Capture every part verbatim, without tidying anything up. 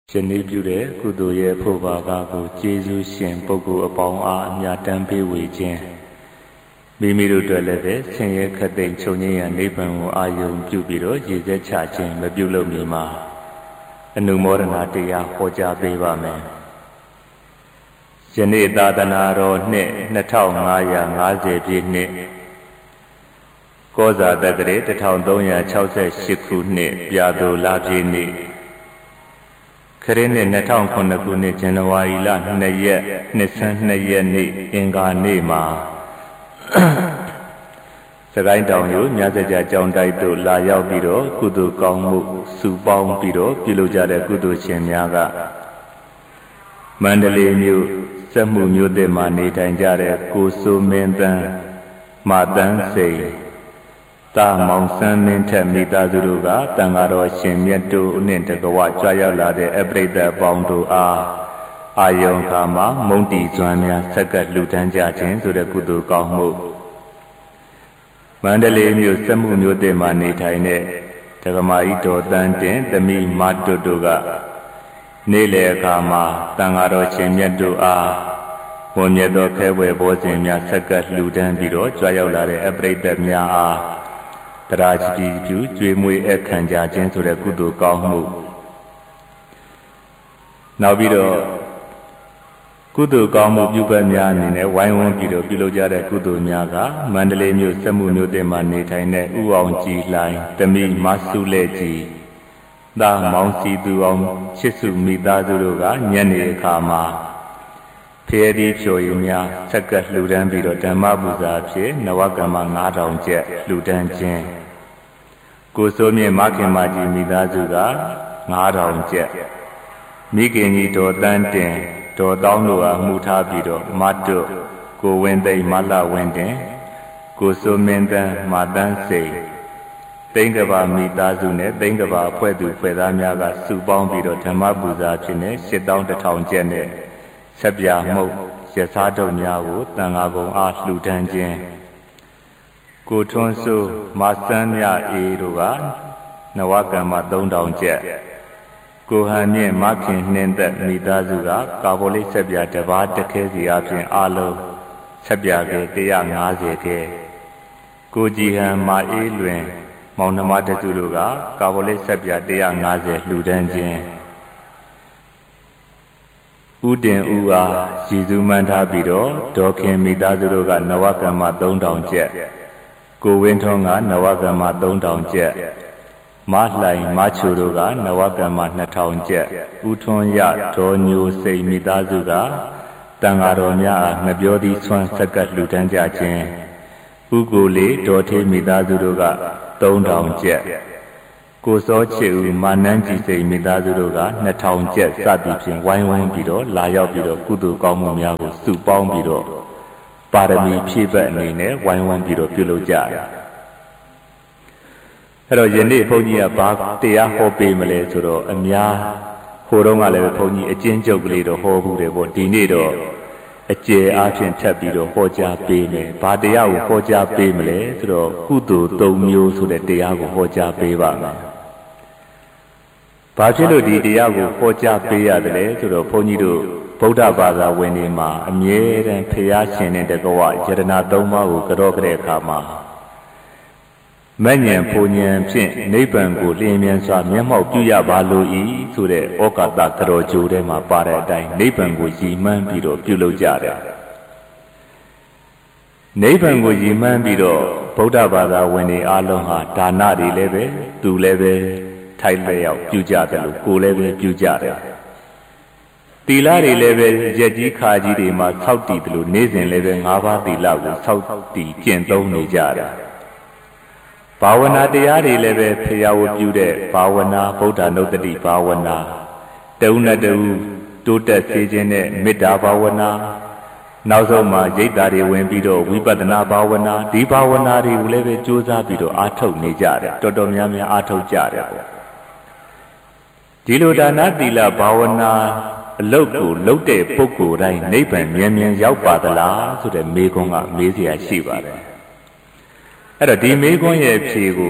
ယနေ့ပြုတဲ့ကုသိုလ်ရဲ့ဖို့ပါကကိုကျေးဇူးရှင်ပုဂ္ဂိုလ်အပေါင်းအားအမြတ်တမ်းပေးဝေခြင်းမိမိတို့အတွက်လည်းပဲဆင်းရဲခတ်သိမ်းချုပ်ငြိမ်းရန်နိဗ္ဗာန်ကိုအာရုံပြုပြီးတော့ရည်စက်ချခြင်းမပြုလုပ်မီမှာအနုမောဒနာတရားဟောကြားပေးပါမယ်။ယနေ့သာသနာတော်နှစ်နှစ်ထောင်ငါးရာငါးဆယ်ပြည့်နှစ်ကောဇာတက္ကရာတစ်ထောင်သုံးရာခြောက်ဆယ်ရှစ်ခုနှစ်ပြာသိုလပြည့်နေ့ခရစ်နှစ်နှစ်ထောင်ခုနှစ်ခုနှစ်ဇန်နဝါရီလနှစ်ရက်နှစ်ဆန်းနှစ်ရက်နေ့အင်္ဂါနေ့မှာစကိုင်းတောင်ရိုးမြတ်စကြာကျောင်းတိုက်သို့လာရောက်ပြီးတော့ကုသိုလ်ကောင်းမှုစုပေါင်းပြီးတော့ပြုလုပ်ကြတဲ့ကုသိုလ်ရှင်များကမန္တလေးမြို့စက်မှုမြို့သစ်မှာနေထိုင်ကြတဲ့ကိုစိုးမင်းတန်းမတန်းစိန်တာမောင်ဆန်းမင်းထက်မိသားစုတို့ကတန်ဃာတော်ရှင်မြတ်တို့နှင့်တကွကြွရောက်လာတဲ့အပရိသတ်ပေါင်းတို့အားအာယုံခါမှာမုံတီကျွမ်းများဆက်ကပ်လှူဒန်းကြခြင်းဆိုတဲ့ကုသိုလ်ကောင်းမှုမန္တလေးမြို့စက်မှုမြို့သစ်မှာနေထိုင်တဲ့ဒကမာကြီးတော်တန်းတင်သမီးမတွတ်တို့ကနေ့လေအခါမှာတန်ဃာတော်ရှင်မြတ်တို့အားဝန်းမြတ်သောခဲဘွယ်ဘောဇဉ်များဆက်ကပ်လှူဒန်းပြီးတော့ကြွရောက်လာတဲ့အပရိသတ်များအားတရားကြည်ပြုကျွေးမွေးအခမ်းကြခြင်းဆိုတဲ့ကုသိုလ်ကောင်းမှုနောက်ပြီးတော့ကုသိုလ်ကောင်းမှုပြုပများအနေနဲ့ဝိုင်းဝန်းပြီးတော့ပြုလုပ်ကြတဲ့ကုသိုလ်များကမန္တလေးမြို့စက်မှုမြို့တင်မှာနေထိုင်တဲ့ဥအောင်ကြည်လှိုင်သမီးမဆုလက်ကြည်သာမောင်စီသူအောင်ချစ်စုမိသားစုတို့ကညနေအခါမှာဖေရီဖြိုရီများဆက်ကပ်လှူဒန်းပြီးတော့ဓမ္မပူဇာဖြင့်နဝကမ္မငါးထောင်ကျပ်လှူဒန်းခြင်းကိုစိုးမြင့်မခင်မကြီးမိသားစုကငါးထောင်ကျပ်မိခင်ကြီးတော်တန်းတင်တော်တောင်းတို့အားမှုထားပြီးတော့မတွတ်ကိုဝင်းသိမ့်မလဝင်းတင်ကိုစိုးမင်းတန်းမတန်းစိန်သိန်းကဘာမိသားစုနဲ့သိန်းကဘာအဖွဲ့သူဖွဲ့သားများကစုပေါင်းပြီးတော့ဓမ္မပူဇာဖြင့်ရှစ်သောင်းတစ်ထောင်ကျပ်နဲ့ဆက်ပြမှုတ်ရစားတုံများကိုတန်ဃာကုံအားလှူဒန်းခြင်းကိုထွန်းစုမဆန်းမြအေးတို့ကနဝကမ္မသုံးထောင်ကျပ်ကိုဟန်မြင့်မခင်နှင်းသက်မိသားစုကကာဗိုလိဆက်ပြတပါးတခဲစီအပြင်အလုံးဆက်ပြကတစ်ရာငါးဆယ်ခဲကိုကြည်ဟန်မအေးလွင်မောင်နှမတစုတို့ကကာဗိုလိဆက်ပြတစ်ရာငါးဆယ်လှူဒန်းခြင်းဥတင်ဥအားရည်စူးမှန်းထားပြီးတော့ဒေါခင်မိသားစုတို့ကနဝကမ္မသုံးထောင်ကျပ်ကိုဝင်းထွန်းကနဝကမ္မသုံးထောင်ကျပ်မလှိုင်မချိုတို့ကနဝကမ္မနှစ်ထောင်ကျပ်ဥထွန်းရဒေါ်ညိုစိန်မိသားစုကတန်ဃာတော်များအားငပြောသည်ဆွမ်းဆက်ကပ်လှူဒန်းကြခြင်းဥကိုလေးဒေါ်ထေးမိသားစုတို့ကသုံးထောင်ကျပ်ကိုစောချစ်ဦးမာနန်းကြည်စိန်မိသားစုတို့ကနှစ်ထောင်ကျပ်စသည်ဖြင့်ဝိုင်းဝန်းပြီးတော့လာရောက်ပြီးတော့ကုသိုလ်ကောင်းမှုများကိုစုပေါင်းပြီးတော့ပါရမီဖြည့်ဘက်အနေနဲ့ဝိုင်းဝန်းပြီးတော့ပြုလုပ်ကြတယ်အဲ့တော့ယနေ့ဘုန်းကြီးကဘာတရားဟောပေးမလဲဆိုတော့အများဟိုတုန်းကလည်းဘုန်းကြီးအကျဉ်းချုပ်ကလေးတော့ဟောဘူးတယ်ပေါ့ဒီနေ့တော့အကျယ်အားဖြင့်ထပ်ပြီးတော့ဟောကြားပေးမယ်ဘာတရားကိုဟောကြားပေးမလဲဆိုတော့ကုသိုလ်သုံးမျိုးဆိုတဲ့တရားကိုဟောကြားပေးပါမယ်ဘာဖြစ်လို့ဒီတရားကိုဟောကြားပေးရတယ်လဲဆိုတော့ဘုန်းကြီးတို့ဗုဒ္ဓဘာသာဝင်တွေမှာအမြဲတမ်းဖျားရှင်တဲ့တကွယရတနာသုံးပါးကိုကြောကြတဲ့အခါမှာမဉ္ဇဉ်ပူဉ္ဇဉ်ဖြင့်နိဗ္ဗာန်ကိုလျင်မြန်စွာမျက်မှောက်ပြုရပါလို၏ဆိုတဲ့ဩကာသကြောကြိုထဲမှာပါတဲ့အတိုင်းနိဗ္ဗာန်ကိုရည်မှန်းပြီးတော့ပြုလုပ်ကြတယ်နိဗ္ဗာန်ကိုရည်မှန်းပြီးတော့ဗုဒ္ဓဘာသာဝင်တွေအားလုံးဟာဒါနတွေလည်းပဲသူလည်းပဲထိုက်လျောက်ပြုကြတယ်လို့ကိုယ်လည်းပဲပြုကြတယ်သီလတွေလည်းပဲရက်ကြီးခါကြီးတွေမှာဆောက်တည်တယ်လို့နေ့စဉ်လည်းပဲ၅ပါးသီလကိုဆောက်တည်ကျင့်သုံးနေကြတယ်ဘာဝနာတရားတွေလည်းပဲဖျားဝပြုတဲ့ဘာဝနာဗုဒ္ဓနုတ္တိဘာဝနာတုံးနဲ့တူတိုးတက်စေခြင်းနဲ့မေတ္တာဘာဝနာနောက်ဆုံးမှာရိတ်တာတွေဝင်ပြီးတော့ဝိပဿနာဘာဝနာဒီဘာဝနာတွေကိုလည်းပဲကြိုးစားပြီးတော့အားထုတ်နေကြတယ်တော်တော်များများအားထုတ်ကြတယ်ဒီလိုဒါနသီလဘာဝနာအလုတ်ကိုလုတ်တဲ့ပုဂ္ဂိုလ်တိုင်းနိဗ္ဗာန်မြန်မြန်ရောက်ပါသလားဆိုတဲ့မေးခွန်းကမေးเสียရှိပါတယ်အဲ့တော့ဒီမေးခွန်းရဲ့ဖြေကိုစ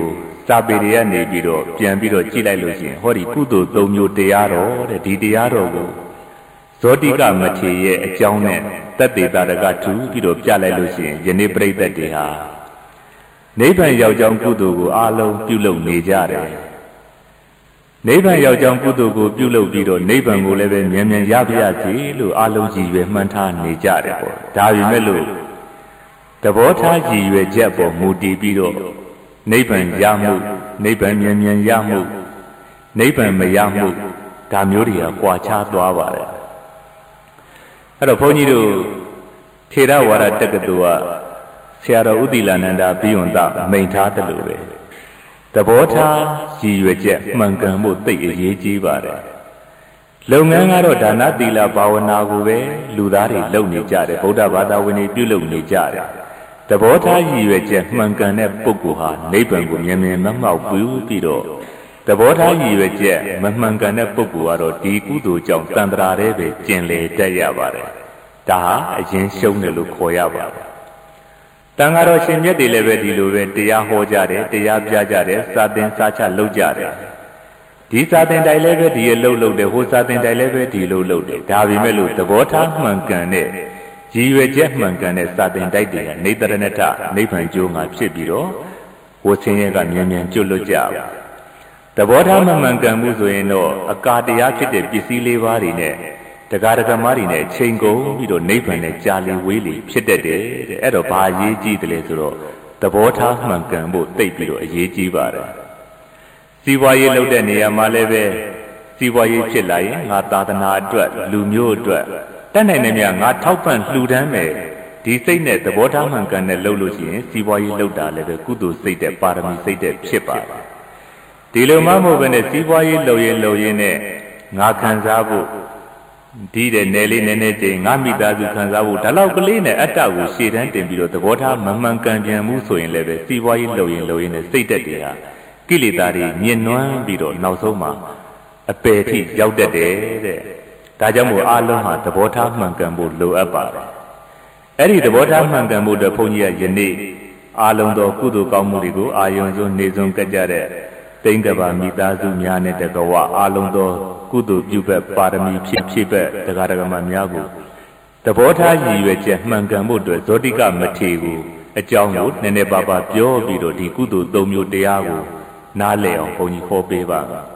စာပေတွေကနေပြီးတော့ပြန်ပြီးတော့ကြည့်လိုက်လို့ရှိရင်ဟောဒီကုသိုလ်သုံးမျိုးတရားတော်တဲ့ဒီတရားတော်ကိုဇောတိကမထေရရဲ့အကြောင်းနဲ့သက်သေတာကထူပြီးတော့ပြလိုက်လို့ရှိရင်ယနေ့ပြိဿတ်တွေဟာနိဗ္ဗာန်ရောက်ကြောင်းကုသိုလ်ကိုအားလုံးပြုလုပ်နေကြတယ်နိဗ္ဗာန်ရောက်ကြောင်းကုသိုလ်ကိုပြုလုပ်ပြီးတော့နိဗ္ဗာန်ကိုလည်းပဲမြန်မြန်ရပါရစေလို့အားလုံးကြည်ရွယ်မှန်းထားနေကြတယ်ပေါ့ဒါပေမဲ့လို့သဘောထားကြည်ရွယ်ချက်ပေါ်မူတည်ပြီးတော့နိဗ္ဗာန်ရမှုနိဗ္ဗာန်မြန်မြန်ရမှုနိဗ္ဗာန်မရမှုဒါမျိုးတွေကကွာခြားသွားပါတယ်အဲ့တော့ဘုန်းကြီးတို့ထေရဝါဒတက္ကသိုလ်ကဆရာတော်ဥတိလနန္ဒာဘိဝန္တမိန့်ထားတယ်လို့ပဲသဘောထားရည်ရွယ်ချက်မှန်ကန်ဖို့သိအရေးကြီးပါတယ်လုပ်ငန်းကတော့ဒါနသီလဘာဝနာကိုပဲလူသားတွေလုပ်နေကြတယ်ဗုဒ္ဓဘာသာဝင်တွေပြုလုပ်နေကြတယ်သဘောထားရည်ရွယ်ချက်မှန်ကန်တဲ့ပုဂ္ဂိုလ်ဟာနိဗ္ဗာန်ကိုမြင်မြင်မမှောက်ဘူးပြီးတော့သဘောထားရည်ရွယ်ချက်မမှန်ကန်တဲ့ပုဂ္ဂိုလ်ကတော့ဒီကုသိုလ်ကြောင့်တန်ត្រာတဲ့ပဲကျင်လေတတ်ရပါတယ်ဒါဟာအရင်ရှုံးတယ်လို့ခေါ်ရပါတယ်တန်ဃာတော်ရှင်မြတ်တွေလည်းပဲဒီလိုပဲတရားဟောကြတယ်တရားပြကြတယ်စာသင်စာချလုပ်ကြတယ်ဒီစာသင်တိုင်လည်းပဲဒီအလုပ်လုပ်တယ်ဟိုစာသင်တိုင်လည်းပဲဒီလိုလုပ်တယ်ဒါပေမဲ့လို့သဘောထားမှန်ကန်တဲ့ရည်ရွယ်ချက်မှန်ကန်တဲ့စာသင်တိုက်တွေကနေတရဏထနိဗ္ဗာန်ကျိုးငါဖြစ်ပြီးတော့ဝဆင်းရဲကမြန်မြန်ကျွတ်လွတ်ကြပါသဘောထားမမှန်ကန်မှုဆိုရင်တော့အကာတရားဖြစ်တဲ့ပစ္စည်းလေးပါးတွေနဲ့တရားဓမ္မတွေနဲ့ချိန်ကုန်ပြီးတော့နိဗ္ဗာန်နဲ့ကြာလီဝေးလီဖြစ်တတ်တယ်တဲ့အဲ့တော့ဘာအရေးကြီးတယ်လဲဆိုတော့သဘောထားမှန်ကန်ဖို့သိပြီးတော့အရေးကြီးပါတယ်စီးပွားရေးလုပ်တဲ့နေရာမှာလည်းပဲစီးပွားရေးဖြစ်လာရင်ငါသာသနာအတွက်လူမျိုးအတွက်တတ်နိုင်တဲ့မြတ်ငါထောက်ပံ့လှူဒန်းမယ်ဒီစိတ်နဲ့သဘောထားမှန်ကန်တဲ့လုပ်လို့ရှိရင်စီးပွားရေးလုပ်တာလည်းပဲကုသိုလ်စိတ်တဲ့ပါရမီစိတ်တဲ့ဖြစ်ပါတယ်ဒီလိုမှမဟုတ်ဘဲနဲ့စီးပွားရေးလုပ်ရင်လုပ်ရင်နဲ့ငါခံစားဖို့ဒီတဲ့နယ်လေးနည်းနည်းချင်းငါမိသားစုခံစားဖို့ဒါလောက်ကလေးနဲ့အတ္တကိုရှေ့တန်းတင်ပြီးတော့သဘောထားမမှန်ကန်ပြန်မှုဆိုရင်လည်းပဲစီးပွားရေးလုပ်ရင်လုပ်ရင်နဲ့စိတ်သက်တွေဟာကိလေသာတွေညှဉ်းနှွမ်းပြီးတော့နောက်ဆုံးမှာအပယ်ထိရောက်တတ်တယ်တဲ့ဒါကြောင့်မို့အားလုံးဟာသဘောထားမှန်ကန်ဖို့လိုအပ်ပါတယ်အဲ့ဒီသဘောထားမှန်ကန်ဖို့အတွက်ဘုန်းကြီးကယနေ့အားလုံးသောကုသိုလ်ကောင်းမှုတွေကိုအာယုံစွန်းနေစွန်းကကြတဲ့တိင်္ဂဗာမိသားစုများနဲ့တကဝအားလုံးသောကုသိုလ်ပြုဘက်ပါရမီဖြစ်ဖြစ်ဘက်တရားဓမ္မများကိုသဘောထားရည်ရွယ်ချက်မှန်ကန်ဖို့အတွက်ဇောတိကမထေကိုအကြောင်းကိုနည်းနည်းပါးပါးပြောပြီးတော့ဒီကုသိုလ်သုံးမျိုးတရားကိုနားလည်အောင်ဘုန်းကြီးဟောပေးပါမယ်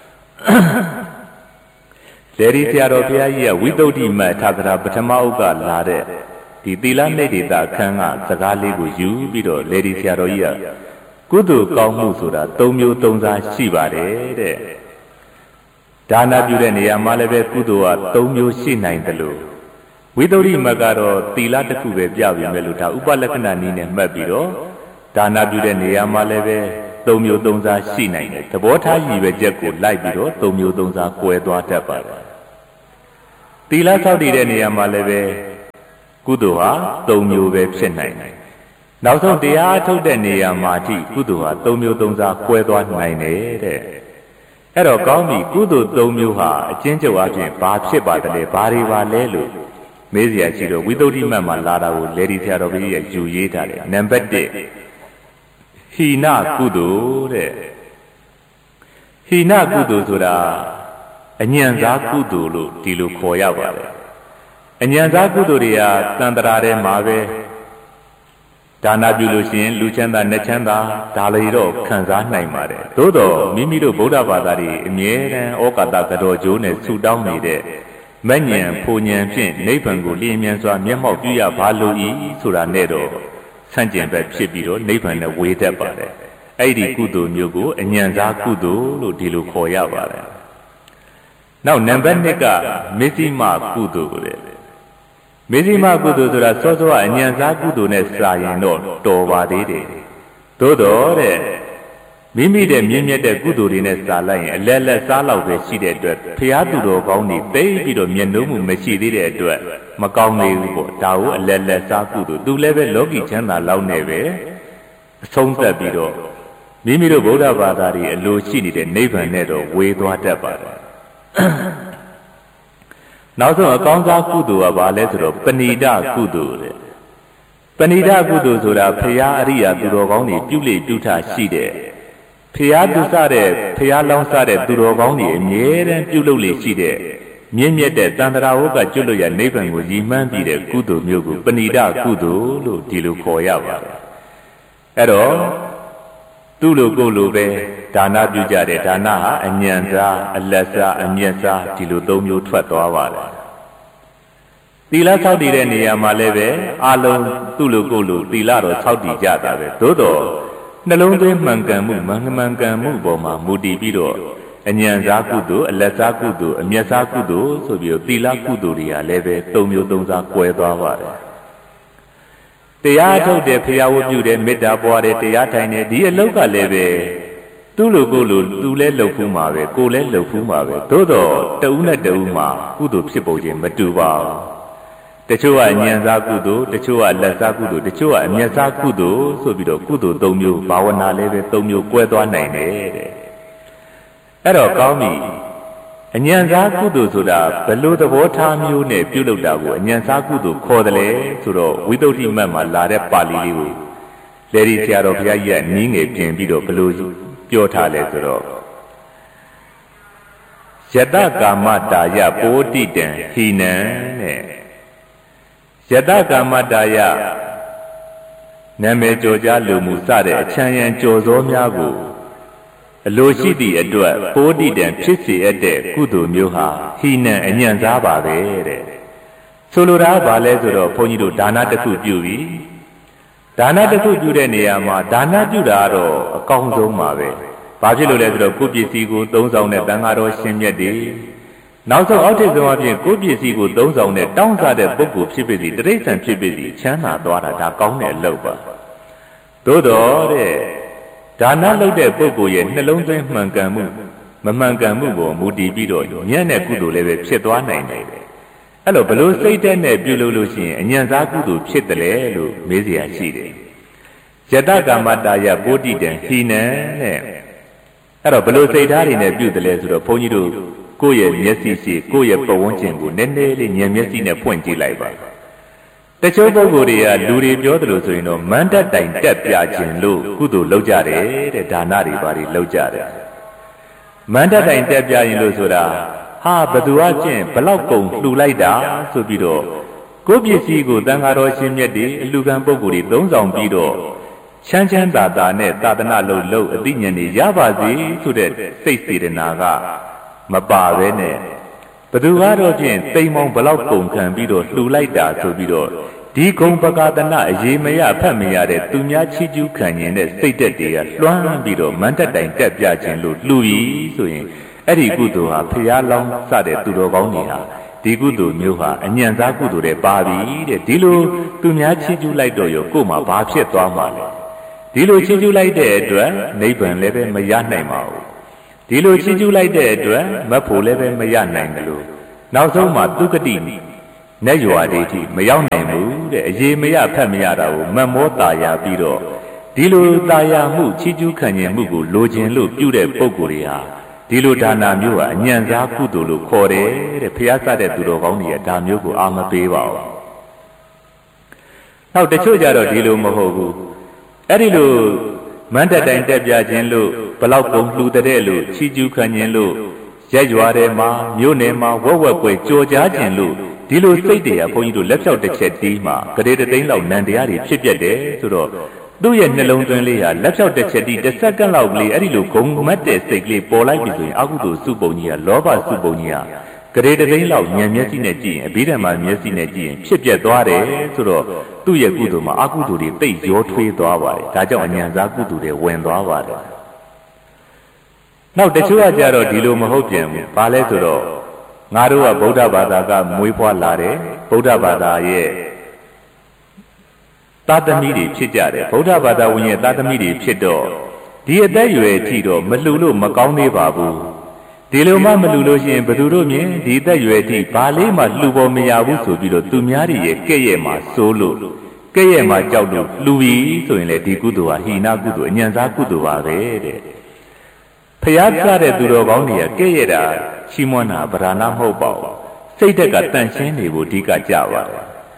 လေဒီဆရာတော်ဘုရားကြီးကဝိသုဒ္ဓိမတ်ထာသရာပထမဥက္ကလာတဲ့ဒီသီလနိဒေတာအခန်းကစကားလေးကိုယူပြီးတော့လေဒီဆရာတော်ကြီးကကုသိုလ်ကောင်းမှုဆိုတာသုံးမျိုးသုံးစားရှိပါတယ်တဲ့ဒါနပြုတဲ့နေရာမှာလည်းပဲကုသိုလ်ကသုံးမျိုးရှိနိုင်တယ်လို့ဝိသုဒ္ဓိမတ်ကတော့သီလတစ်ခုပဲပြပြီးမယ်လို့ဒါဥပလက္ခဏာနည်းနဲ့မှတ်ပြီးတော့ဒါနပြုတဲ့နေရာမှာလည်းပဲသုံးမျိုးသုံးစားရှိနိုင်တယ်သဘောထားရည်ရွယ်ချက်ကိုလိုက်ပြီးတော့သုံးမျိုးသုံးစားကွဲသွားတတ်ပါတယ်သီလဆောက်တည်တဲ့နေရာမှာလည်းပဲကုသိုလ်ဟာသုံးမျိုးပဲဖြစ်နိုင်တယ်နောက်ဆုံးတရားထုတ်တဲ့နေရာမှာအထိကုသိုလ်ဟာသုံးမျိုးသုံးစားကွဲသွားနိုင်တယ်တဲ့အဲ့တော့ကောင်းပြီကုသိုလ်သုံးမျိုးဟာအကျဉ်းချုပ်အပြင်ဘာဖြစ်ပါတယ်လဲဘာတွေပါလဲလို့မေးစရာရှိတော့ဝိသုဒ္ဓိမတ်မှာလာတာကိုလေဒီဆရာတော်ကြီးရဲ့ယူရေးထားတယ်နံပါတ်တစ်ဟိနကုသိုလ်တဲ့ဟိနကုသိုလ်ဆိုတာအညံစားကုသိုလ်လို့ဒီလိုခေါ်ရပါတယ်အညံစားကုသိုလ်တွေကတန်တရာထဲမှာပဲဒါနပြုလို့ရှိရင်လူချမ်းသာနဲ့ချမ်းသာဒါလည်းတော့ခံစားနိုင်ပါတယ်သို့တော့မိမိတို့ဗုဒ္ဓဘာသာတွေအမြဲတမ်းဩကာသကတော်ကျိုးနဲ့ဆူတောင်းနေတဲ့မဉ္ဇဉ်ဖူဉ္ဇဉ်ဖြင့်နိဗ္ဗာန်ကိုလျင်မြန်စွာမျက်မှောက်ပြုရပါလို့ဤဆိုတာနဲ့တော့ဆန့်ကျင်ဘက်ဖြစ်ပြီးတော့နိဗ္ဗာန်နဲ့ဝေးတတ်ပါတယ်အဲ့ဒီကုသိုလ်မျိုးကိုအညံစားကုသိုလ်လို့ဒီလိုခေါ်ရပါတယ်နောက်နံပါတ်နှစ်ကမေဇိမကုသိုလ်တဲ့မေဇိမကုသိုလ်ဆိုတာစောစောအညံစားကုသိုလ်နဲ့စာရင်တော့တော်ပါသေးတယ်သို့တော်တဲ့မိမိတဲ့မြင့်မြတ်တဲ့ကုသိုလ်တွေနဲ့စာလိုက်ရင်အလက်လက်စားလောက်ပဲရှိတဲ့အတွက်ဖျားသူတော်ကောင်းတွေသိပြီးတော့မျက်နှုံးမှုမရှိသေးတဲ့အတွက်မကောင်းသေးဘူးပေါ့ဒါကိုအလက်လက်စားကုသိုလ်သူလည်းပဲလောကီချမ်းသာလောက်နေပဲအဆုံးသတ်ပြီးတော့မိမိတို့ဗုဒ္ဓဘာသာတွေအလိုရှိနေတဲ့နိဗ္ဗာန်နဲ့တော့ဝေသွားတတ်ပါတယ်နောက်ဆုံးအကောင်းစားကုသိုလ်ကဘာလဲဆိုတော့ပဏိဒကုသိုလ်တဲ့ပဏိဒကုသိုလ်ဆိုတာဖရာအရိယာသူတော်ကောင်းတွေပြုလေပြုထရှိတဲ့ဖျားသူစတဲ့ဖျားလောင်းစတဲ့သူတော်ကောင်းတွေအမြဲတမ်းပြုလုပ်လေရှိတဲ့မြင့်မြတ်တဲ့တန်ត្រာဝကကျွတ်လို့ရနိဗ္ဗာန်ကိုရည်မှန်းပြီးတဲ့ကုသိုလ်မျိုးကိုပဏိဒကုသိုလ်လို့ဒီလိုခေါ်ရပါတယ်အဲ့တော့သူ့လိုကိုယ်လိုပဲဒါနပြုကြတယ်ဒါနဟာအညံစားအလက်စားအမျက်စားဒီလိုသုံးမျိုးထွက်သွားပါတယ်သီလဆောက်တည်တဲ့နေရာမှာလည်းပဲအလုံးသူ့လိုကိုယ်လိုသီလတော့ဆောက်တည်ကြတာပဲသို့တော့နှလုံးသွင်းမှန်ကန်မှုမှန်မှန်ကန်မှုပေါ်မှာမူတည်ပြီးတော့အညံစားကုသိုလ်အလက်စားကုသိုလ်အမျက်စားကုသိုလ်ဆိုပြီးတော့သီလကုသိုလ်တွေကလည်းပဲသုံးမျိုးသုံးစားကွဲသွားပါတယ်တရားထုတ်တယ်ဖျားဝတ်ပြုတယ်မေတ္တာပွားတယ်တရားထိုင်တယ်ဒီအလုပ်ကလည်းပဲသူ့လိုကိုယ်လိုသူလည်းလှုပ်ဖူးမှာပဲကိုယ်လည်းလှုပ်ဖူးမှာပဲသို့တော့တဦးနဲ့တဦးမှာကုသိုလ်ဖြစ်ပုံချင်းမတူပါဘူးတချို့ကအညံစားကုသိုလ်တချို့ကလက်စားကုသိုလ်တချို့ကအမျက်စားကုသိုလ်ဆိုပြီးတော့ကုသိုလ်သုံးမျိုးဘာဝနာလည်းပဲသုံးမျိုးကွဲသွားနိုင်တယ်တဲ့အဲ့တော့ကောင်းပြီအညံစားကုသိုလ်ဆိုတာဘယ်လိုသဘောထားမျိုးနဲ့ပြုလုပ်တာကိုအညံစားကုသိုလ်ခေါ်တယ်လေဆိုတော့ဝိသုဒ္ဓိမတ်မှာလာတဲ့ပါဠိလေးကိုလေဒီဆရာတော်ဘုရားကြီးကနည်းငယ်ပြင်ပြီးတော့ဘယ်လိုပြောထားလဲဆိုတော့ယတကာမတာယပိုတိတံဟိနံတဲ့ယတကာမတာယနာမည်ကျော်ကြားလူမှုစတဲ့အချမ်းရံကြော်စောများကိုအလိုရှိသည့်အတွက်ပိုတိတံဖြစ်စေအပ်တဲ့ကုသိုလ်မျိုးဟာဟိနံအညံ့စားပါပဲတဲ့ဆိုလိုတာကဘာလဲဆိုတော့ဘုန်းကြီးတို့ဒါနတစ်ခုပြုပြီဒါနတစ်ခုပြုတဲ့နေရာမှာဒါနပြုတာကတော့အကောင်းဆုံးပါပဲဘာဖြစ်လို့လဲဆိုတော့ကိုယ်ပစ္စည်းကိုသုံးဆောင်တဲ့တန်ဃာတော်ရှင်မြတ်တွေနောက်ဆုံးအောက်ထစ်ဆုံးအပြင်ကိုယ်ပစ္စည်းကိုသုံးဆောင်တဲ့တောင်းစားတဲ့ပုဂ္ဂိုလ်ဖြစ်ဖြစ်စီတိရစ္ဆာန်ဖြစ်ဖြစ်စီချမ်းသာသွားတာဒါကောင်းတဲ့အလုပ်ပါသို့တော်တဲ့ဒါနလုပ်တဲ့ပုဂ္ဂိုလ်ရဲ့နှလုံးသွင်းမှန်ကန်မှုမမှန်ကန်မှုပေါ်မူတည်ပြီးတော့ညံ့တဲ့ကုသိုလ်လည်းပဲဖြစ်သွားနိုင်တယ်အဲ့လိုဘလို့စိတ်ဓာတ်နဲ့ပြုလုပ်လို့ရှိရင်အညံ့စားကုသိုလ်ဖြစ်တယ်လေလို့မေးစရာရှိတယ်ယတကာမတာယပိုတိတံဟိနံတဲ့အဲ့တော့ဘလို့စိတ်ဓာတ်တွေနဲ့ပြုတယ်လဲဆိုတော့ဘုန်းကြီးတို့ကိုယ့်ရဲ့မျက်စိရှိကိုယ့်ရဲ့ပတ်ဝန်းကျင်ကိုနည်းနည်းလေးဉာဏ်မျက်စိနဲ့ဖွင့်ကြည့်လိုက်ပါတချို့ပုဂ္ဂိုလ်တွေကလူတွေပြောသလိုဆိုရင်တော့မန္တတိုင်တက်ပြခြင်းလို့ကုသိုလ်လုပ်ကြတယ်တဲ့ဒါနတွေဘာတွေလုပ်ကြတယ်မန္တတိုင်တက်ပြရင်လို့ဆိုတာဟာဘသူကကျင့်ဘလောက်ကုန်လှူလိုက်တာဆိုပြီးတော့ကိုယ့်ပစ္စည်းကိုတန်ဃာတော်ရှင်မြတ်တွေအလူခံပုဂ္ဂိုလ်တွေသုံးဆောင်ပြီးတော့ချမ်းချမ်းသာသာနဲ့သာသနာလုပ်လို့အသိဉာဏ်တွေရပါစေဆိုတဲ့စိတ်စေတနာကမပါပဲနဲ့ဘသူကတော့ဖြင့်တိမ်မောင်ဘလောက်ကုန်ခံပြီးတော့လှူလိုက်တာဆိုပြီးတော့ဒီဂုံပကာသနာအရေးမရဖတ်မရတဲ့သူများချီးကျူးခံရင်တဲ့စိတ်တက်တွေကလွှမ်းပြီးတော့မန္တတိုင်တက်ပြခြင်းလို့လှူပြီးဆိုရင်အဲ့ဒီကုသိုလ်ဟာဖျားလောင်းစတဲ့သူတော်ကောင်းတွေဟာဒီကုသိုလ်မျိုးဟာအညံ့စားကုသိုလ်တွေပါပြီတဲ့ဒီလိုသူများချီးကျူးလိုက်တော့ရောကို့မှာဘာဖြစ်သွားမှာလဲဒီလိုချီးကျူးလိုက်တဲ့အတွက်နိဗ္ဗာန်လည်းပဲမရနိုင်ပါဘူးဒီလိုချီးကျူးလိုက်တဲ့အတွက်မတ်ဖို့လည်းပဲမရနိုင်ဘူးလို့နောက်ဆုံးမှာသူကတိနဲ့ရွာဒိဋ္ဌိမရောက်နိုင်ဘူးတဲ့အရေးမရဖတ်မရတာကိုမတ်မောตาရပြီးတော့ဒီလိုตาရမှုချီးကျူးခံခြင်းမှုကိုလိုချင်လို့ပြုတဲ့ပုဂ္ဂိုလ်တွေဟာဒီလိုဒါနာမျိုးဟာအညံ့စားကုသိုလ်လို့ခေါ်တယ်တဲ့ဖျားစတဲ့သူတော်ကောင်းတွေကဒါမျိုးကိုအာမပေးပါဘူးနောက်တချို့ကြတော့ဒီလိုမဟုတ်ဘူးအဲ့ဒီလိုမန္တတိုင်တက်ပြခြင်းလို့ဘလောက်ကုန်လှူတဲ့လို့ချီးကျူးခံခြင်းလို့ရက်ရွာထဲမှာမြို့နယ်မှာဝက်ဝက်ပွဲကြော်ကြားခြင်းလို့ဒီလိုစိတ်တွေကဘုန်းကြီးတို့လက်ဖြောက်တစ်ချက်တီးမှာဂရေတသိန်းလောက်နန္တရားတွေဖြစ်ပြတယ်ဆိုတော့သူ့ရဲ့နှလုံးသွင်းလေးဟာလက်ဖြောက်တစ်ချက်တီးတစ်စက္ကန့်လောက်ကလေးအဲ့ဒီလိုဂုံမတ်တဲ့စိတ်ကလေးပေါ်လိုက်ပြီဆိုရင်အကုသိုလ်စုပုံကြီးကလောဘစုပုံကြီးဟာဂရေတသိန်းလောက်ဉာဏ်မျက်စိနဲ့ကြည့်ရင်အဘိဓမ္မာမျက်စိနဲ့ကြည့်ရင်ဖြစ်ပြသွားတယ်ဆိုတော့သူ့ရဲ့ကုသိုလ်မှာအကုသိုလ်တွေတိတ်ရောထွေးသွားပါတယ်ဒါကြောင့်အဉာဏ်စားကုသိုလ်တွေဝင်သွားပါတယ်နောက်တချို့ကကြတော့ဒီလိုမဟုတ်ပြန်ဘူးဘာလဲဆိုတော့ငါတို့ကဗုဒ္ဓဘာသာကမွေးဖွားလာတယ်ဗုဒ္ဓဘာသာရဲ့သာသမီတွေဖြစ်ကြတယ်ဗုဒ္ဓဘာသာဝင်ရဲ့သာသမီတွေဖြစ်တော့ဒီအသက်အရွယ်အထိတော့မလှူလို့မကောင်းသေးပါဘူးဒီလိုမှမလှူလို့ရှိရင်ဘယ်သူတို့မြင်ဒီအသက်အရွယ်အထိဘာလေးမှလှူဖို့မရဘူးဆိုပြီးတော့သူများတွေရဲ့ကဲ့ရဲ့မှာစိုးလို့ကဲ့ရဲ့မှာကြောက်လို့လှူပြီးဆိုရင်လေဒီကုသိုလ်ဟာဟိနကုသိုလ်အညံ့စားကုသိုလ်ပါပဲတဲ့ဖျားပြတဲ့သူတော်ကောင်းတွေကကဲ့ရဲ့တာချီးမွမ်းတာဗราဏမဟုတ်ပါဘူးစိတ်ဓာတ်ကတန့်ရှင်းနေဖို့အဓိကကြပါတယ်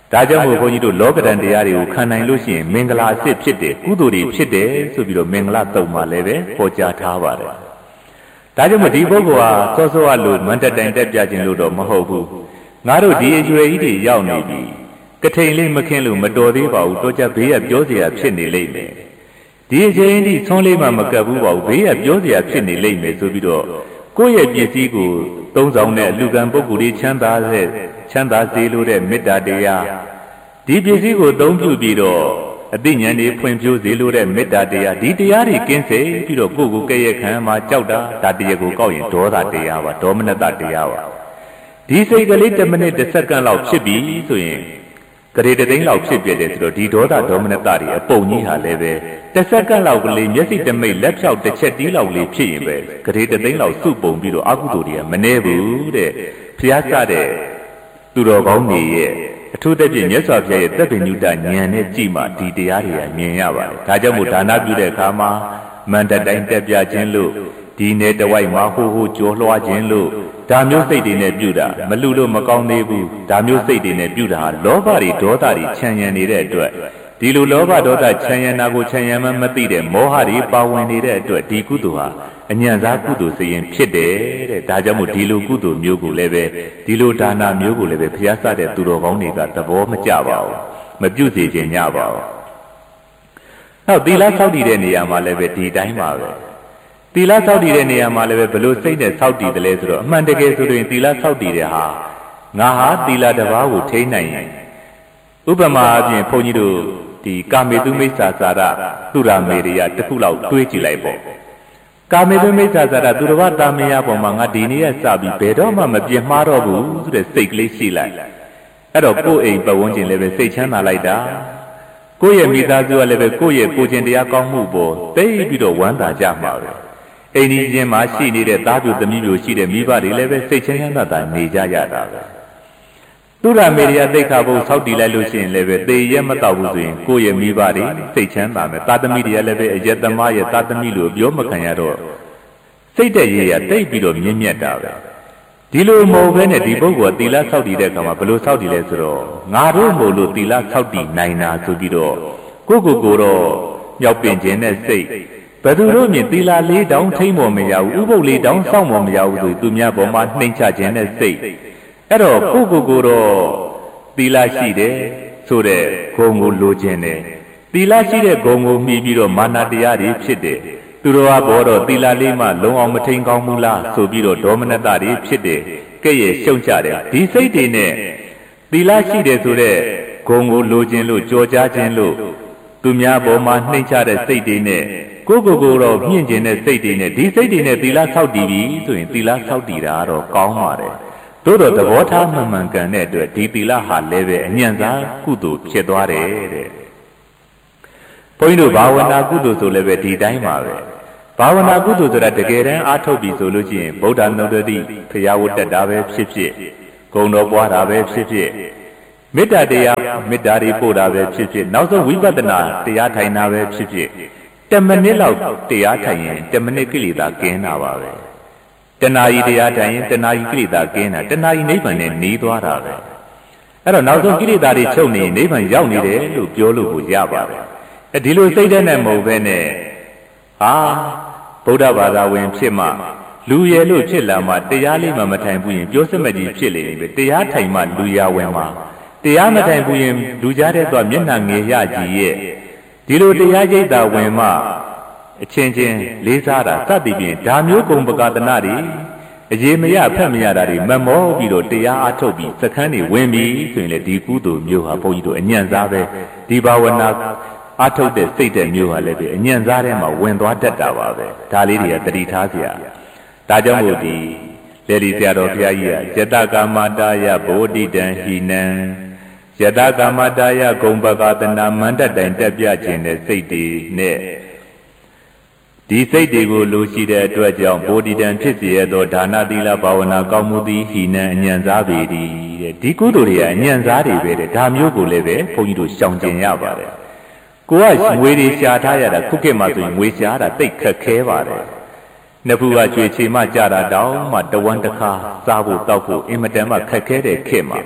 ဒါကြောင့်မို့ဘုန်းကြီးတို့လောကဓာတ်တရားတွေကိုခံနိုင်လို့ရှိရင်မင်္ဂလာအစစ်ဖြစ်တယ်ကုသိုလ်တွေဖြစ်တယ်ဆိုပြီးတော့မင်္ဂလာတုံမှာလည်းပဲဟောကြားထားပါတယ်ဒါကြောင့်မို့ဒီပုဂ္ဂိုလ်ဟာစောစောကလို့မန္တတိုင်တက်ပြခြင်းလို့တော့မဟုတ်ဘူးငါတို့ဒီအရွယ်ကြီးတွေရောက်နေပြီကထိန်လေးမခင်းလို့မတော်သေးပါဘူးတော့ကြဘေးကပြောเสียဖြစ်နေလိမ့်မယ်ဒီအချိန်ဒီဆွန်းလေးမှမကပ်ဘူးပါဘူးဘေးကပြောเสียဖြစ်နေလိမ့်မယ်ဆိုပြီးတော့ကိုယ့်ရဲ့ပစ္စည်းကိုသုံးဆောင်တဲ့လူကံပုဂ္ဂိုလ်တွေချမ်းသာတဲ့ချမ်းသာစေလိုတဲ့မေတ္တာတရားဒီပစ္စည်းကိုသုံးပြုပြီးတော့အသိဉာဏ်တွေဖွင့်ပြစေလိုတဲ့မေတ္တာတရားဒီတရားတွေကင်းစေပြီးတော့ကိုယ့်ကိုယ်ကဲ့ရဲ့ခံမှာကြောက်တာဒါတရားကိုကောက်ရင်ဒေါသတရားပါဒေါမနတတရားပါဒီစိတ်ကလေးတစ်မိနစ်တစ်စက္ကန့်လောက်ဖြစ်ပြီဆိုရင်ကရေတသိန်းလောက်ဖြစ်ပြတယ်ဆိုတော့ဒီဒေါသဒေါမနတတွေအပုံကြီးဟာလည်းပဲတစ်စက္ကန့်လောက်ကလေးမျက်စိတမိတ်လက်ဖြောက်တစ်ချက်တီးလောက်လေးဖြစ်ရင်ပဲကရေတသိန်းလောက်စုပုံပြီးတော့အကုသိုလ်တွေကမနှဲဘူးတဲ့ဖျားစတဲ့သူတော်ကောင်းတွေရဲ့အထူးသဖြင့်မြတ်စွာဘုရားရဲ့သက်ပင်ညုတဉာဏ်နဲ့ကြည့်မှဒီတရားတွေကမြင်ရပါတယ်ဒါကြောင့်မို့ဒါနပြုတဲ့အခါမှာမန္တတိုင်တက်ပြခြင်းလို့ဒီနယ်တဝိုက်မှာဟိုဟိုကြောလွှားခြင်းလို့ဒါမျိုးစိတ်တွေနဲ့ပြုတာမလူလို့မကောင်းသေးဘူးဒါမျိုးစိတ်တွေနဲ့ပြုတာဟာလောဘတွေဒေါသတွေခြံရံနေတဲ့အတွက်ဒီလိုလောဘဒေါသခြံရံတာကိုခြံရံမှမသိတဲ့မောဟတွေပါဝင်နေတဲ့အတွက်ဒီကုသိုလ်ဟာအညံစားကုသိုလ်စရင်ဖြစ်တယ်တဲ့ဒါကြောင့်မို့ဒီလိုကုသိုလ်မျိုးကိုလည်းပဲဒီလိုဒါနမျိုးကိုလည်းပဲဘုရားစတဲ့သူတော်ကောင်းတွေကသဘောမကျပါဘူးမပြုစေခြင်းညပါဘူးနောက်သီလဆောက်တည်တဲ့နေရာမှာလည်းပဲဒီတိုင်းပါပဲသီလဆောက်တည်တဲ့နေရာမှာလည်းပဲဘယ်လိုစိတ်နဲ့ဆောက်တည်တယ်လဲဆိုတော့အမှန်တကယ်ဆိုရင်သီလဆောက်တည်တဲ့ဟာငါဟာသီလတစ်ပါးကိုထိန်းနိုင်ရင်ဥပမာအပြင်ဘုန်းကြီးတို့ဒီကာမေတုမိစ္ဆာစာရသူရမေရိယတစ်ခုလောက်တွေးကြည့်လိုက်ပေါ့ကာမေတုမိစ္ဆာစာရသူတော်ဘာတာမယပေါ်မှာငါဒီနေ့ကစပြီးဘယ်တော့မှမပြင်းမှားတော့ဘူးဆိုတဲ့စိတ်ကလေးရှိလိုက်အဲ့တော့ကိုယ့်အိမ်ပတ်ဝန်းကျင်လည်းပဲစိတ်ချမ်းသာလိုက်တာကိုယ့်ရဲ့မိသားစုကလည်းပဲကိုယ့်ရဲ့ကိုယ်ကျင်တရားကောင်းမှုပေါ်သိပြီးတော့ဝမ်းသာကြမှာပဲအိမ်ကြီးချင်းမှာရှိနေတဲ့သားပြူသမီးပြူရှိတဲ့မိဘတွေလည်းပဲစိတ်ချမ်းသာသာနေကြရတာပဲသူရမေရိယသိက္ခာပုဒ်ဆောက်တည်လိုက်လို့ရှိရင်လည်းပဲသေရဲမတော့ဘူးဆိုရင်ကိုယ့်ရဲ့မိဘတွေစိတ်ချမ်းသာမယ်သားသမီးတွေကလည်းပဲအယက်သမားရဲ့သားသမီးလို့ပြောမခံရတော့စိတ်တဲ့ရေရတိတ်ပြီးတော့မြင့်မြတ်တာပဲဒီလိုမဟုတ်ဘဲနဲ့ဒီပုဂ္ဂိုလ်ကသီလဆောက်တည်တဲ့အခါမှာဘယ်လိုဆောက်တည်လဲဆိုတော့ငါတို့မို့လို့သီလဆောက်တည်နိုင်တာဆိုပြီးတော့ကိုကိုကိုတော့မြောက်ပင်ခြင်းနဲ့စိတ်ဘယ်သူတို့မြင်သီလလေးတောင်ထိမ့်ပေါ်မရဘူးဥပုပ်လေးတောင်စောင့်ပေါ်မရဘူးဆိုသူများပေါ်မှာနှိမ့်ချခြင်းနဲ့စိတ်အဲ့တော့ကိုကိုကိုတော့သီလရှိတယ်ဆိုတဲ့ဂုဏ်ကိုလိုချင်တယ်သီလရှိတဲ့ဂုဏ်ကိုမှီပြီးတော့မာနတရားတွေဖြစ်တယ်သူတော်ဘာဘောတော့သီလလေးမှလုံအောင်မထိန်ကောင်းဘူးလားဆိုပြီးတော့ဒေါမနတတွေဖြစ်တယ်ကဲ့ရဲ့ရှုံချတယ်ဒီစိတ်တွေနဲ့သီလရှိတယ်ဆိုတဲ့ဂုဏ်ကိုလိုချင်လို့ကြော်ကြားခြင်းလို့သူများပေါ်မှာနှိမ့်ချတဲ့စိတ်တွေနဲ့ကိုကိုကိုတော့မြင့်ကျင်တဲ့စိတ်တွေနဲ့ဒီစိတ်တွေနဲ့သီလဆောက်တည်ပြီဆိုရင်သီလဆောက်တည်တာတော့ကောင်းပါတယ်သို့တော့သဘောထားမှန်မှန်ကန်တဲ့အတွက်ဒီသီလဟာလည်းပဲအညံ့စားကုသိုလ်ဖြစ်သွားတယ်တဲ့ဘုန်းကြီးတို့ဘာဝနာကုသိုလ်ဆိုလည်းပဲဒီတိုင်းပါပဲဘာဝနာကုသိုလ်ဆိုတာတကယ်တမ်းအားထုတ်ပြီဆိုလို့ရှိရင်ဗုဒ္ဓနုတ္တိဖရာဝတ္တတာပဲဖြစ်ဖြစ်ဂုဏ်တော်ပွားတာပဲဖြစ်ဖြစ်မေတ္တာတရားမေတ္တာတွေပို့တာပဲဖြစ်ဖြစ်နောက်ဆုံးဝိပဿနာတရားထိုင်တာပဲဖြစ်ဖြစ်တမိနစ်လောက်တရားထိုင်ရင်တမိနစ်ကိလေသာကင်းတာပါပဲတဏှာကြီးတရားထိုင်ရင်တဏှာကြီးကိလေသာကင်းတာတဏှာကြီးနိဗ္ဗာန်နဲ့หนีသွားတာပဲအဲ့တော့နောက်ဆုံးကိလေသာတွေချုပ်နေရင်နိဗ္ဗာန်ရောက်နေတယ်လို့ပြောလို့ကိုရပါတယ်အဲဒီလိုစိတ်ထဲနဲ့မဟုတ်ဘဲနဲ့ဟာဗုဒ္ဓဘာသာဝင်ဖြစ်မှလူရယ်လို့ဖြစ်လာမှတရားလေးမှမထိုင်ဘူးရင်ပြောစမကြီးဖြစ်လေပဲတရားထိုင်မှလူရဝင်မှာတရားမထိုင်ဘူးရင်လူကြားတဲ့တော့မျက်နှာငယ်ရကြီးရဲ့ဒီလိုတရားရိပ်တာဝင်မှအချင်းချင်းလေးစားတာစသည်ဖြင့်ဒါမျိုးကုံပကာသနာတွေအရေးမရဖက်မရတာတွေမမောပြီးတော့တရားအားထုတ်ပြီးစခန်းတွေဝင်ပြီးဆိုရင်လေဒီကုသိုလ်မျိုးဟာဘုန်းကြီးတို့အညံ့စားပဲဒီဘာဝနာအားထုတ်တဲ့စိတ်တဲ့မျိုးဟာလည်းပဲအညံ့စားထဲမှာဝင်သွားတတ်တာပါပဲဒါလေးတွေကတတိထားเสียဒါကြောင့်မို့ဒီလေဒီဆရာတော်ဘုရားကြီးကယတကာမတာယဗောဓိတံဟိနံယတကာမတာယဂုံပကာသနာမန္တတိုင်တက်ပြခြင်းတဲ့စိတ်တွေနဲ့ဒီစိတ်တွေကိုလိုရှိတဲ့အတွက်ကြောင့်ဗောဓိတံဖြစ်စေရသောဒါနသီလဘာဝနာကောင်းမှုသည်ဟိနံအညံ့စားပေသည်တဲ့ဒီကုသိုလ်တွေကအညံ့စားတွေပဲတဲ့ဒါမျိုးကိုလည်းပဲဘုန်းကြီးတို့ရှောင်ကျင်ရပါတယ်ကိုကငွေတွေရှာထားရတာခုခေတ်မှာဆိုရင်ငွေရှာတာတိတ်ခက်ခဲပါတယ်နှစ်ဖူကကျွေချေမှကြတာတောင်းမှတဝမ်းတစ်ခါစားဖို့တောက်ဖို့အင်မတန်မှခက်ခဲတဲ့ခေတ်မှာ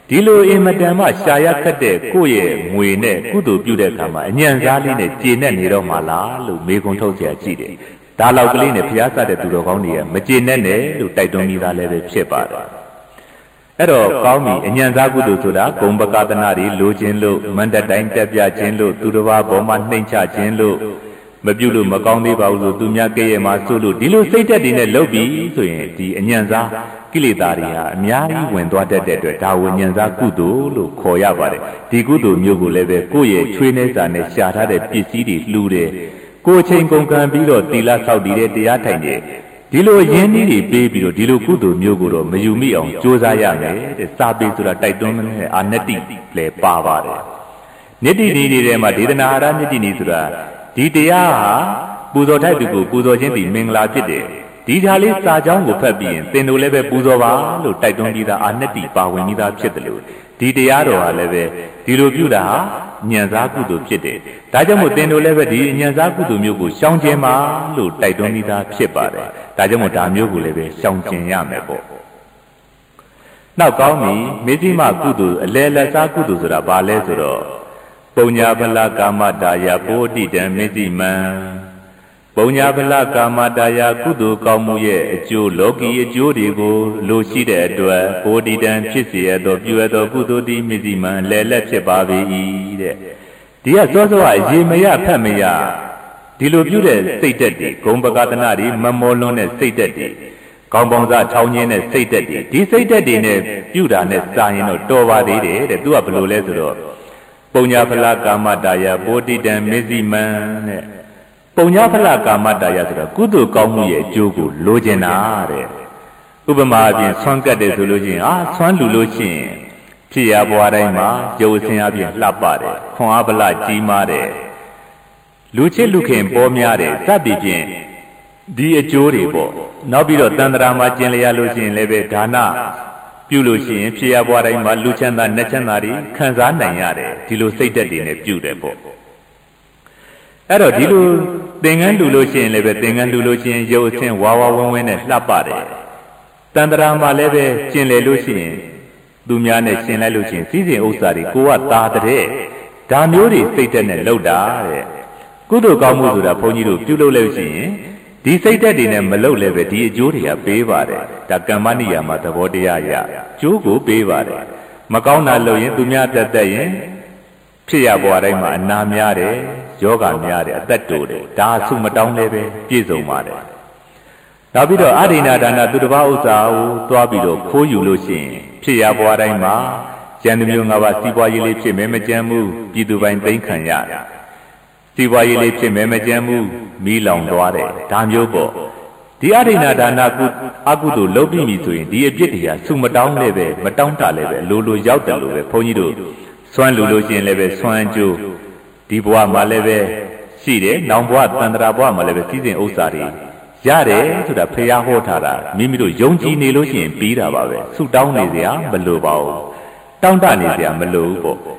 ဒီလိုအင်မတန်မှရှာရခတ်တဲ့ကိုယ့်ရဲ့ငွေနဲ့ကုသိုလ်ပြုတဲ့အခါမှာအညံစားလေးနဲ့ကျေနပ်နေတော့မှလားလို့မေခွန်းထုတ်เสียကြည့်တယ်ဒါလောက်ကလေးနဲ့ဖျားဆတဲ့သူတော်ကောင်းတွေကမကျေနပ်နဲ့လို့တိုက်တွန်းမိသားလည်းပဲဖြစ်ပါတယ်အဲ့တော့ကောင်းပြီအညံစားကုသိုလ်ဆိုတာဂုံပကသနာတွေလိုခြင်းလို့မန္တတိုင်းတက်ပြခြင်းလို့သူတစ်ပါးပေါ်မှာနှိမ့်ချခြင်းလို့မပြုလို့မကောင်းသေးပါဘူးဆိုသူများကဲ့ရဲ့မှာဆိုလို့ဒီလိုစိတ်သက်တွေနဲ့လုပ်ပြီးဆိုရင်ဒီအညံစားကိလေသာတွေဟာအများကြီးဝင်သွားတတ်တဲ့အတွက်ဒါဝိညာဉ်စားကုသိုလ်လို့ခေါ်ရပါတယ်ဒီကုသိုလ်မျိုးကိုလည်းပဲကိုယ့်ရဲ့ချွေးနှဲစာနဲ့ရှာထားတဲ့ပစ္စည်းတွေလှူတယ်ကိုယ်ချိန်ကုန်ခံပြီးတော့သီလဆောက်တည်တဲ့တရားထိုင်တယ်ဒီလိုရင်းနှီးတွေပေးပြီးတော့ဒီလိုကုသိုလ်မျိုးကိုတော့မယူမိအောင်ကြိုးစားရမယ်တဲ့စာပေဆိုတာတိုက်တွန်းတဲ့အာနတိလည်းပါပါတယ်နိတိနီတွေထဲမှာဒေသနာဟာရနိတိနီဆိုတာဒီတရားဟာပူဇော်ထိုက်သူကိုပူဇော်ခြင်းဒီမင်္ဂလာဖြစ်တယ်ဒီဓာလေးစာကြောင်းကိုဖတ်ပြီးရင်သင်တို့လည်းပဲပူဇော်ပါလို့တိုက်တွန်းပြီးသားအာနတိပါဝင်ပြီးသားဖြစ်တယ်လို့ဒီတရားတော်ဟာလည်းပဲဒီလိုပြုတာဟာဉာဏ်စားကုသိုလ်ဖြစ်တယ်ဒါကြောင့်မို့သင်တို့လည်းပဲဒီဉာဏ်စားကုသိုလ်မျိုးကိုရှောင်ကျဉ်ပါလို့တိုက်တွန်းပြီးသားဖြစ်ပါတယ်ဒါကြောင့်မို့ဒါမျိုးကိုလည်းပဲရှောင်ကျဉ်ရမယ်ပေါ့နောက်ကောင်းပြီမေဇိမကုသိုလ်အလယ်လက်စားကုသိုလ်ဆိုတာဘာလဲဆိုတော့ပုံညာဖလကာမတာယဘောဓိတံမေဇိမံပုံညာဖလကာမတာယကုသိုလ်ကောင်းမှုရဲ့အကျိုးလောကီအကျိုးတွေကိုလိုရှိတဲ့အတွက်ဘောဓိတံဖြစ်စေရသောပြုရသောကုသိုလ်ဒီမေဇိမံလဲလက်ဖြစ်ပါ၏တဲ့ဒီကစောစောအရေမရဖတ်မရဒီလိုပြုတဲ့စိတ်တက်တွေဂုံပကသနာတွေမမောလွန်းတဲ့စိတ်တက်တွေကောင်းပေါင်းစားချောင်းချင်းတဲ့စိတ်တက်တွေဒီစိတ်တက်တွေနဲ့ပြုတာနဲ့စာရင်တော့တော်ပါသေးတယ်တဲ့သူကဘယ်လိုလဲဆိုတော့ပုံညာဖလကာမတာယဘောဓိတံမေဇိမံတဲ့ပုံညာဖလကာမတာယဆိုတော့ကုသိုလ်ကောင်းမှုရဲ့အကျိုးကိုလိုချင်တာတဲ့ဥပမာအပြင်ဆွမ်းကတ်တယ်ဆိုလို့ရှိရင်အာဆွမ်းလူလို့ရှိရင်ဖြစ်ရဘွားတိုင်းမှာရုပ်ဆင်းအပြင်လှပတယ်ခွန်အားဗလကြီးမားတယ်လူချစ်လူခင်ပေါ်များတယ်စသည်ဖြင့်ဒီအကျိုးတွေပေါ့နောက်ပြီးတော့တန်ត្រာမှာကျင်လျာလို့ရှိရင်လည်းပဲဒါနပြုလို့ရှိရင်ဖြစ်ရဘွားတိုင်းမှာလူချမ်းသာနတ်ချမ်းသာတွေခံစားနိုင်ရတယ်ဒီလိုစိတ်သက်တွေနဲ့ပြုတယ်ပေါ့အဲ့တော့ဒီလိုသင်္ကန်းလူလို့ရှိရင်လည်းပဲသင်္ကန်းလူလို့ရှိရင်ရုပ်အဆင်းဝါဝါဝင်းဝင်းနဲ့လှပတယ်တန်ត្រာမှာလည်းပဲကျင်လည်လို့ရှိရင်သူများနဲ့ရှင်လိုက်လို့ရှိရင်စည်းစိမ်ဥစ္စာတွေကိုကသာတဲ့ဒါမျိုးတွေစိတ်သက်နဲ့လှုပ်တာတဲ့ကုသိုလ်ကောင်းမှုဆိုတာဘုန်းကြီးတို့ပြုလုပ်လို့ရှိရင်ဒီစိတ်သက်တွေနဲ့မလှုပ်လည်းပဲဒီအကျိုးတွေကပေးပါတယ်ဒါကမ္မနိယာမှာသဘောတရားရကျိုးကိုပေးပါတယ်မကောင်းတာလုပ်ရင်သူများတက်တက်ရင်ဖြစ်ရဘွားတိုင်းမှာအနာများတယ်ယောဂများတယ်အသက်တိုးတယ်ဒါအဆုမတောင်းလည်းပဲပြည့်စုံပါတယ်နောက်ပြီးတော့အရိဏဒါနသူတစ်ပါးဥစ္စာကိုသွားပြီးတော့ခိုးယူလို့ရှိရင်ဖြစ်ရဘွားတိုင်းမှာကျန်သူမျိုးငါးပါးစီးပွားရေးလေးဖြစ်မယ်မကြမ်းဘူးပြည်သူပိုင်းသိမ်းခံရတယ်စီးပွားရေးလေးဖြစ်မယ်မကြမ်းဘူးမီးလောင်သွားတယ်ဒါမျိုးပေါ့ဒီအရိဏဒါနကုအကုသိုလ်လုပ်ပြီးပြီဆိုရင်ဒီအပြစ်တွေကဆုမတောင်းလည်းပဲမတောင်းတလည်းပဲလိုလိုရောက်တယ်လို့ပဲဘုန်းကြီးတို့စွမ်းလူလို့ရှိရင်လည်းပဲစွမ်းကြိုးဒီဘဝမှာလည်းပဲရှိတယ်နောင်ဘဝတန်ត្រာဘဝမှာလည်းပဲစည်းစိမ်ဥစ္စာတွေရတယ်ဆိုတာဖះဟောထားတာမိမိတို့ယုံကြည်နေလို့ရှိရင်ပြီးတာပါပဲဆုတောင်းနေစရာမလိုပါဘူးတောင်းတနေစရာမလိုဘူးပေါ့